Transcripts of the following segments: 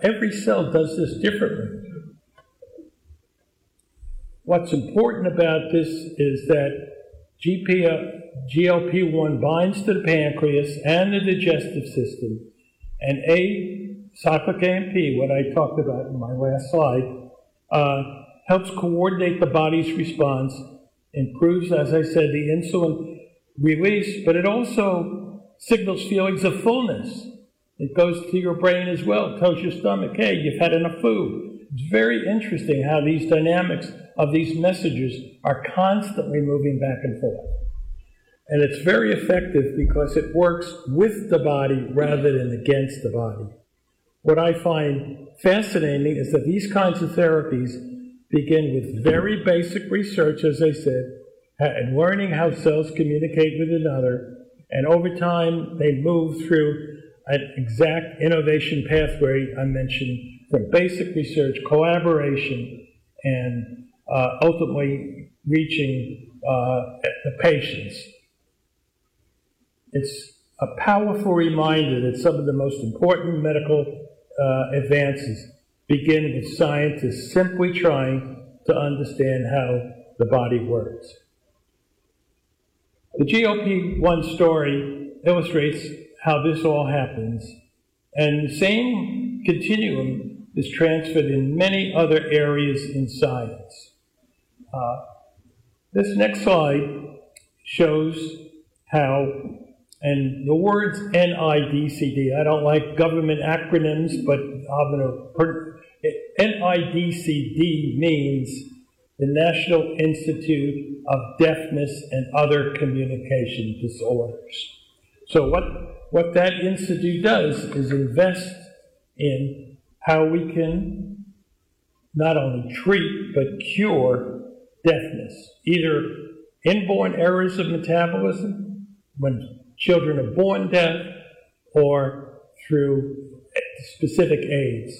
every cell does this differently. What's important about this is that GLP-1 binds to the pancreas and the digestive system, and cyclic AMP, what I talked about in my last slide, helps coordinate the body's response, improves, as I said, the insulin release, but it also signals feelings of fullness. It goes to your brain as well. It tells your stomach, hey, you've had enough food. It's very interesting how these dynamics of these messages are constantly moving back and forth. And it's very effective because it works with the body rather than against the body. What I find fascinating is that these kinds of therapies begin with very basic research, as I said, and learning how cells communicate with another, and over time they move through an exact innovation pathway I mentioned, from basic research, collaboration, and ultimately reaching the patients. It's a powerful reminder that some of the most important medical advances begin with scientists simply trying to understand how the body works. The GLP-1 story illustrates how this all happens, and the same continuum is transferred in many other areas in science. This next slide shows how, and the words NIDCD, I don't like government acronyms, but NIDCD means the National Institute of Deafness and Other Communication Disorders. So what that institute does is invest in how we can not only treat but cure deafness, either inborn errors of metabolism, when children are born deaf, or through specific aids.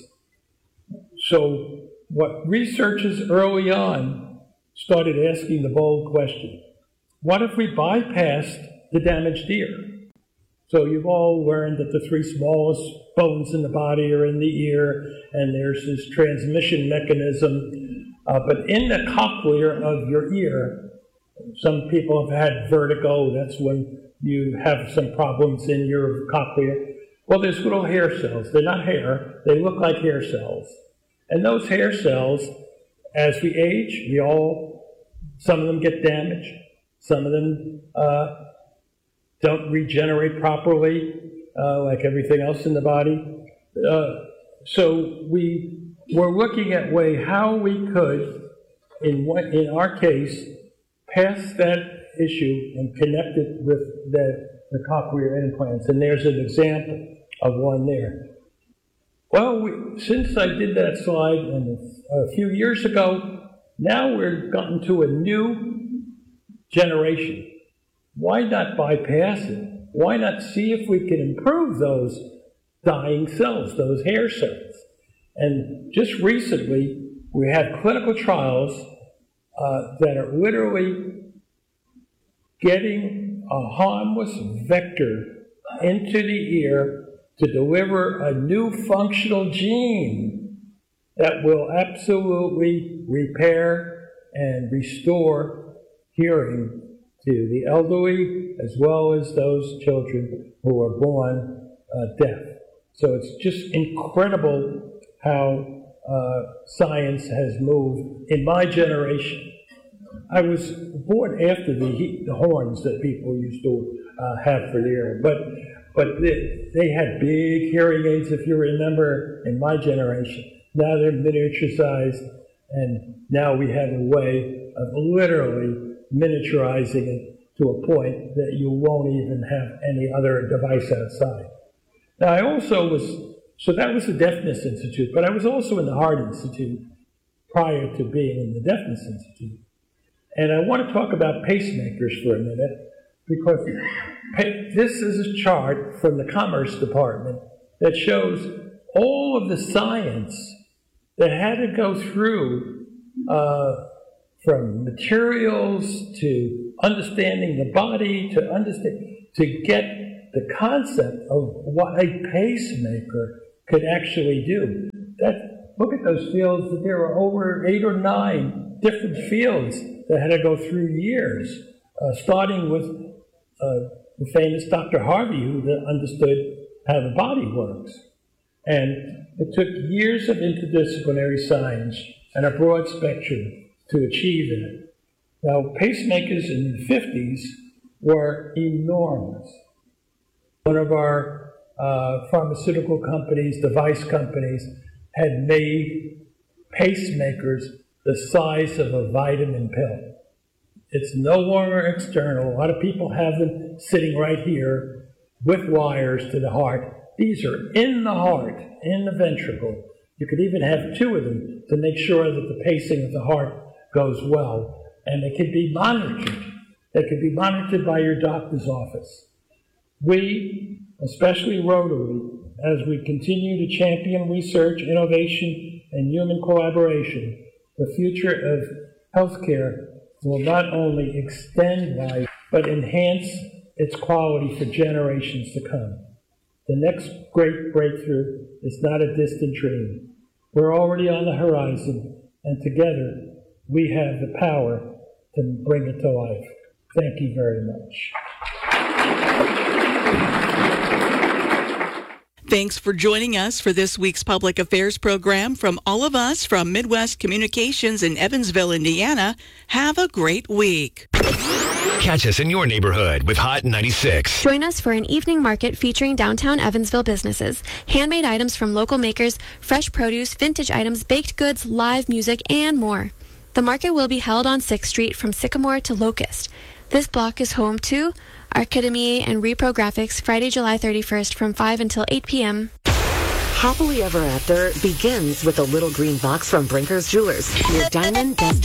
So what researchers early on started asking the bold question, what if we bypassed the damaged ear? So you've all learned that the three smallest bones in the body are in the ear, and there's this transmission mechanism. But in the cochlea of your ear, some people have had vertigo. That's when you have some problems in your cochlea. Well, there's little hair cells. They're not hair. They look like hair cells. And those hair cells, as we age, some of them get damaged. Some of them don't regenerate properly, like everything else in the body. So we were looking at how we could, in our case, pass that issue and connect it with the cochlear implants. And there's an example of one there. Well, since I did that slide a few years ago, now we're gotten to a new generation. Why not bypass it? Why not see if we can improve those dying cells, those hair cells? And just recently, we had clinical trials that are literally getting a harmless vector into the ear to deliver a new functional gene that will absolutely repair and restore hearing to the elderly as well as those children who are born deaf. So it's just incredible how science has moved in my generation. I was born after the horns that people used to have for the ear, but they had big hearing aids, if you remember, in my generation. Now they're miniaturized, and now we have a way of literally miniaturizing it to a point that you won't even have any other device outside. Now so that was the Deafness Institute, but I was also in the Heart Institute prior to being in the Deafness Institute. And I want to talk about pacemakers for a minute, because this is a chart from the Commerce Department that shows all of the science that had to go through from materials to understanding the body to get the concept of what a pacemaker could actually do. Look at those fields. There were over 8 or 9 different fields that had to go through years, starting with the famous Dr. Harvey, who understood how the body works. And it took years of interdisciplinary science and a broad spectrum to achieve it. Now, pacemakers in the 50s were enormous. One of our pharmaceutical companies, device companies, had made pacemakers the size of a vitamin pill. It's no longer external. A lot of people have them sitting right here with wires to the heart. These are in the heart, in the ventricle. You could even have 2 of them to make sure that the pacing of the heart goes well. And they can be monitored. They can be monitored by your doctor's office. We, especially Rotary, as we continue to champion research, innovation, and human collaboration, the future of healthcare will not only extend life, but enhance its quality for generations to come. The next great breakthrough is not a distant dream. We're already on the horizon, and together we have the power to bring it to life. Thank you very much. Thanks for joining us for this week's Public Affairs program. From all of us from Midwest Communications in Evansville, Indiana, have a great week. Catch us in your neighborhood with Hot 96. Join us for an evening market featuring downtown Evansville businesses, handmade items from local makers, fresh produce, vintage items, baked goods, live music, and more. The market will be held on 6th Street from Sycamore to Locust. This block is home to Archidemy and Repro Graphics, Friday, July 31st from 5 until 8 p.m. Happily Ever After begins with a little green box from Brinker's Jewelers, your diamond best